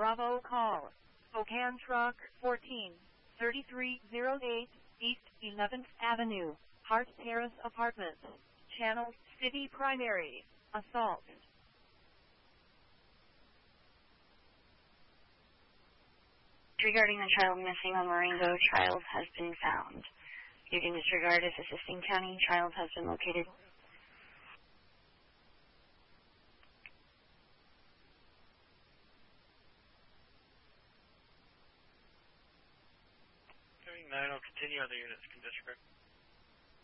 Bravo call. Spokane Truck 143308 East 11th Avenue, Hart Terrace Apartments, Channel City Primary, assault. Regarding the child missing on Marengo, child has been found. You can disregard as assisting county. Child has been located. 9 will continue, other units can disregard.